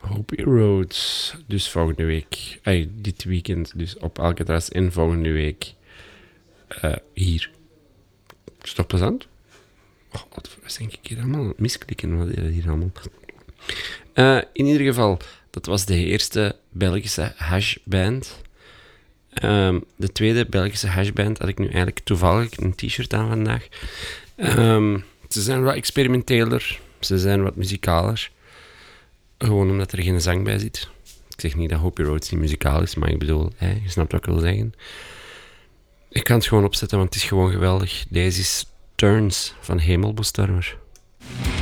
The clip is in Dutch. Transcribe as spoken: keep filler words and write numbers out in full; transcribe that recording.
Hopi Roads. Dus volgende week. Ay, dit weekend. Dus op Alcatraz. En volgende week uh, hier. Is het toch plezant? Oh, wat denk ik hier allemaal aan het misklikken? Wat is dat hier allemaal? Uh, in ieder geval, dat was de eerste Belgische hashband. Um, de tweede Belgische hashband had ik nu eigenlijk toevallig een t-shirt aan vandaag. Um, ze zijn wat experimenteler. Ze zijn wat muzikaler. Gewoon omdat er geen zang bij zit. Ik zeg niet dat Hopi Roads niet muzikaal is, maar ik bedoel, hè, je snapt wat ik wil zeggen. Ik kan het gewoon opzetten, want het is gewoon geweldig. Deze is Turns van Hemelbestormer.